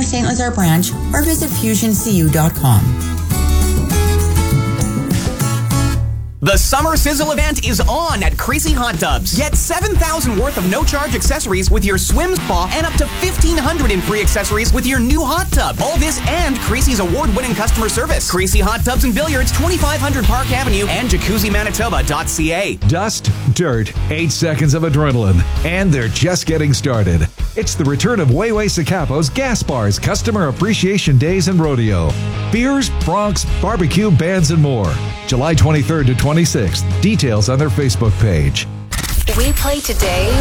our St. Lazare branch or visit fusioncu.com. The Summer Sizzle event is on at Crazy Hot Tubs. Get $7,000 worth of no-charge accessories with your swim spa and up to $1,500 in free accessories with your new hot tub. All this and Crazy's award-winning customer service. Crazy Hot Tubs and Billiards, 2500 Park Avenue and jacuzzimanitoba.ca. Dust, dirt, 8 seconds of adrenaline, and they're just getting started. It's the return of Wayway Sacapo's Gas Bars Customer Appreciation Days and Rodeo. Beers, broncs, barbecue, bands, and more. July 23rd to 26th. Details on their Facebook page. We play today,